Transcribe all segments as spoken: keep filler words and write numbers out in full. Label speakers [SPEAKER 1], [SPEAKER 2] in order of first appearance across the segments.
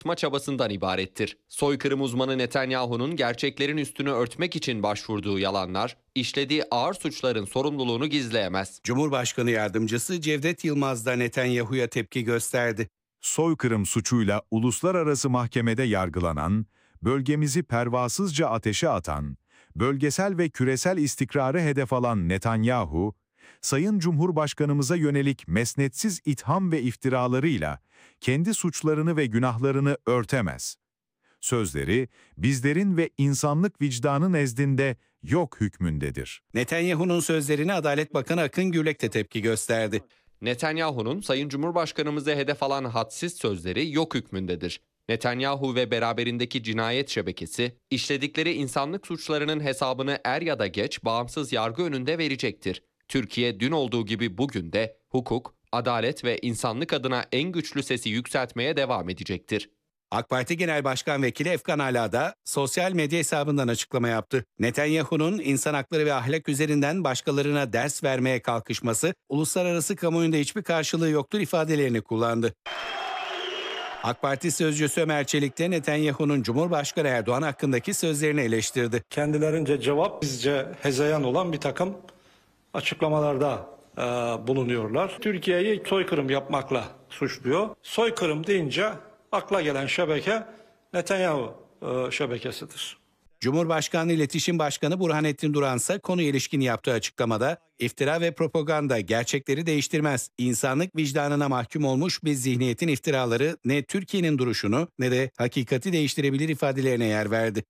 [SPEAKER 1] çabasından ibarettir. Soykırım uzmanı Netanyahu'nun gerçeklerin üstünü örtmek için başvurduğu yalanlar, işlediği ağır suçların sorumluluğunu gizleyemez.
[SPEAKER 2] Cumhurbaşkanı Yardımcısı Cevdet Yılmaz da Netanyahu'ya tepki gösterdi.
[SPEAKER 3] Soykırım suçuyla uluslararası mahkemede yargılanan, bölgemizi pervasızca ateşe atan, bölgesel ve küresel istikrarı hedef alan Netanyahu, Sayın Cumhurbaşkanımıza yönelik mesnetsiz itham ve iftiralarıyla kendi suçlarını ve günahlarını örtemez. Sözleri bizlerin ve insanlık vicdanı nezdinde yok hükmündedir.
[SPEAKER 2] Netanyahu'nun sözlerine Adalet Bakanı Akın Gürlek de tepki gösterdi.
[SPEAKER 1] Netanyahu'nun Sayın Cumhurbaşkanımıza hedef alan hadsiz sözleri yok hükmündedir. Netanyahu ve beraberindeki cinayet şebekesi, işledikleri insanlık suçlarının hesabını er ya da geç bağımsız yargı önünde verecektir. Türkiye dün olduğu gibi bugün de hukuk, adalet ve insanlık adına en güçlü sesi yükseltmeye devam edecektir.
[SPEAKER 2] AK Parti Genel Başkan Vekili Efkan Ala da sosyal medya hesabından açıklama yaptı. Netanyahu'nun insan hakları ve ahlak üzerinden başkalarına ders vermeye kalkışması uluslararası kamuoyunda hiçbir karşılığı yoktur ifadelerini kullandı. AK Parti sözcüsü Ömer Çelik de Netanyahu'nun Cumhurbaşkanı Erdoğan hakkındaki sözlerini eleştirdi.
[SPEAKER 4] Kendilerince cevap bizce hezeyan olan bir takım açıklamalarda e, bulunuyorlar. Türkiye'yi soykırım yapmakla suçluyor. Soykırım deyince akla gelen şebeke Netanyahu e, şebekesidir.
[SPEAKER 2] Cumhurbaşkanlığı İletişim Başkanı Burhanettin Duran ise konuya ilişkin yaptığı açıklamada iftira ve propaganda gerçekleri değiştirmez. İnsanlık vicdanına mahkum olmuş bir zihniyetin iftiraları ne Türkiye'nin duruşunu ne de hakikati değiştirebilir ifadelerine yer verdi.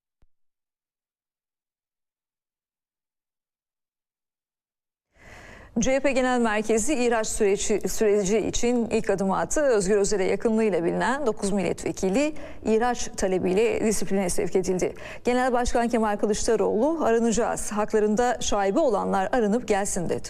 [SPEAKER 5] C H P Genel Merkezi ihraç süreci, süreci için ilk adımı attı. Özgür Özel'e yakınlığıyla bilinen dokuz milletvekili ihraç talebiyle disipline sevk edildi. Genel Başkan Kemal Kılıçdaroğlu aranacağız, haklarında şaibe olanlar aranıp gelsin dedi.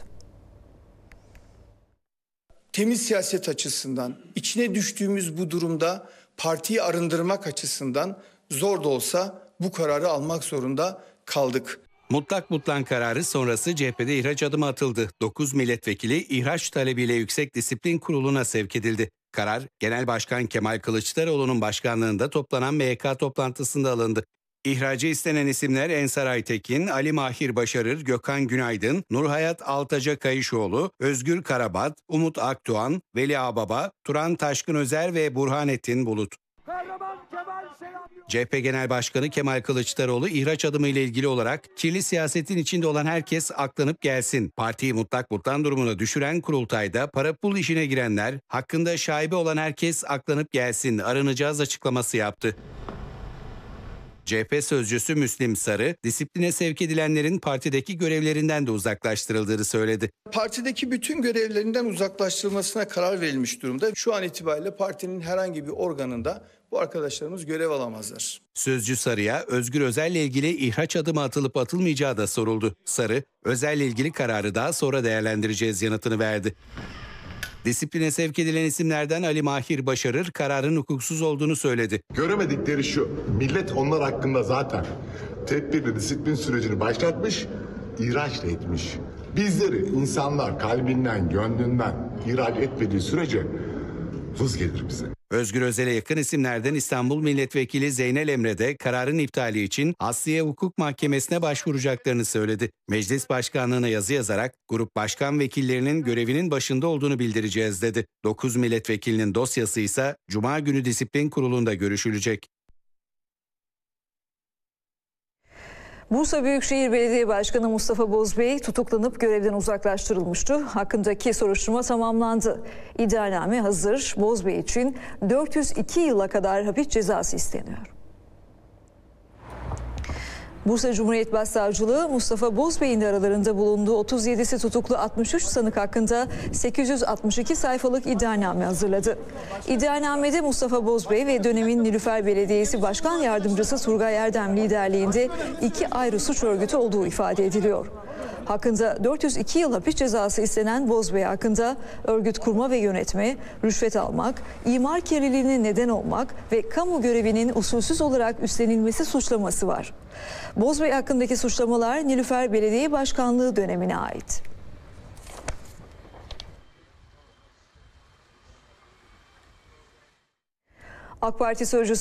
[SPEAKER 6] Temiz siyaset açısından, içine düştüğümüz bu durumda partiyi arındırmak açısından zor da olsa bu kararı almak zorunda kaldık.
[SPEAKER 2] Mutlak mutlak kararı sonrası C H P'de ihraç adımı atıldı. dokuz milletvekili ihraç talebiyle Yüksek Disiplin Kurulu'na sevk edildi. Karar, Genel Başkan Kemal Kılıçdaroğlu'nun başkanlığında toplanan M Y K toplantısında alındı. İhracı istenen isimler Ensar Aytekin, Ali Mahir Başarır, Gökhan Günaydın, Nurhayat Altaca Kayışoğlu, Özgür Karabat, Umut Akdoğan, Veli Ağbaba, Turan Taşkın Özer ve Burhanettin Bulut. C H P Genel Başkanı Kemal Kılıçdaroğlu ihraç adımı ile ilgili olarak kirli siyasetin içinde olan herkes aklanıp gelsin. Partiyi mutlak mutlak durumuna düşüren kurultayda para pul işine girenler, hakkında şaibe olan herkes aklanıp gelsin, aranacağız açıklaması yaptı. C H P sözcüsü Müslim Sarı, disipline sevk edilenlerin partideki görevlerinden de uzaklaştırıldığını söyledi.
[SPEAKER 6] Partideki bütün görevlerinden uzaklaştırılmasına karar verilmiş durumda. Şu an itibariyle partinin herhangi bir organında bu arkadaşlarımız görev alamazlar.
[SPEAKER 2] Sözcü Sarı'ya Özgür Özel'le ilgili ihraç adımı atılıp atılmayacağı da soruldu. Sarı, Özel'le ilgili kararı daha sonra değerlendireceğiz yanıtını verdi. Disipline sevk edilen isimlerden Ali Mahir Başarır kararın hukuksuz olduğunu söyledi.
[SPEAKER 7] Göremedikleri şu, millet onlar hakkında zaten tedbirli disiplin sürecini başlatmış, ihraç da etmiş. Bizleri insanlar kalbinden, gönlünden ihraç etmediği sürece vız gelir bize.
[SPEAKER 2] Özgür Özel'e yakın isimlerden İstanbul Milletvekili Zeynel Emre de kararın iptali için Asliye Hukuk Mahkemesi'ne başvuracaklarını söyledi. Meclis Başkanlığı'na yazı yazarak grup başkan vekillerinin görevinin başında olduğunu bildireceğiz dedi. dokuz milletvekilinin dosyası ise Cuma günü Disiplin Kurulu'nda görüşülecek.
[SPEAKER 5] Bursa Büyükşehir Belediye Başkanı Mustafa Bozbey tutuklanıp görevden uzaklaştırılmıştı. Hakkındaki soruşturma tamamlandı. İddianame hazır. Bozbey için dört yüz iki yıla kadar hapis cezası isteniyor. Bursa Cumhuriyet Başsavcılığı Mustafa Bozbey'in de aralarında bulunduğu otuz yedisi tutuklu altmış üç sanık hakkında sekiz yüz altmış iki sayfalık iddianame hazırladı. İddianamede Mustafa Bozbey ve dönemin Nilüfer Belediyesi Başkan Yardımcısı Turgay Erdem liderliğinde iki ayrı suç örgütü olduğu ifade ediliyor. Hakkında dört yüz iki yıl hapis cezası istenen Bozbey hakkında örgüt kurma ve yönetme, rüşvet almak, imar kirliliğine neden olmak ve kamu görevinin usulsüz olarak üstlenilmesi suçlaması var. Bozbey hakkındaki suçlamalar Nilüfer Belediye Başkanlığı dönemine ait. AK Parti sözcüsü